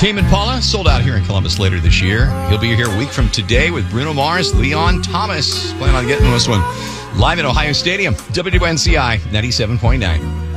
Tame Impala sold out here in Columbus later this year. He'll be here a week from today with Bruno Mars, Leon Thomas. Plan on getting this one live at Ohio Stadium. WNCI 97.9.